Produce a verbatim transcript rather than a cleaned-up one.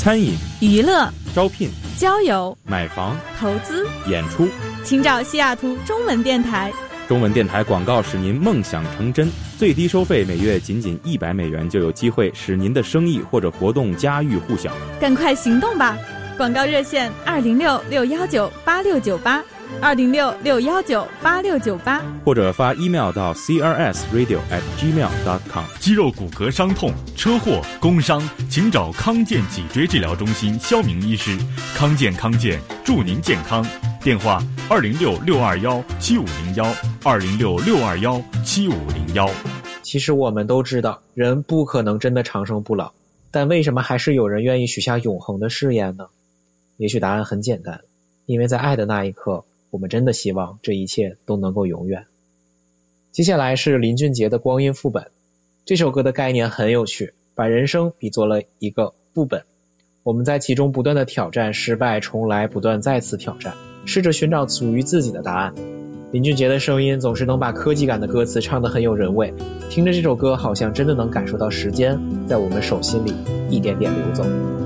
餐饮、 娱乐、 招聘、 交友、 买房、 投资、 演出， 请找西雅图中文电台。 中文电台广告使您梦想成真，最低收费每月仅仅一百美元，就有机会使您的生意或者活动家喻户晓。 赶快行动吧！广告热线二零六六幺九八六九八，二零六六幺九八六九八， 或者发 email 到 c r s radio at gmail dot com。 肌肉骨骼伤痛、车祸、工伤，请找康健脊椎治疗中心肖明医师。康健康健，祝您健康。电话二零六六二幺七五零幺，二零六六二幺七五零幺。 其实我们都知道，人不可能真的长生不老，但为什么还是有人愿意许下永恒的誓言呢？也许答案很简单，因为在爱的那一刻，我们真的希望这一切都能够永远。接下来是林俊杰的《光阴副本》，这首歌的概念很有趣，把人生比作了一个副本，我们在其中不断的挑战、失败、重来，不断再次挑战，试着寻找属于自己的答案。林俊杰的声音总是能把科技感的歌词唱得很有人味，听着这首歌好像真的能感受到时间在我们手心里一点点流走。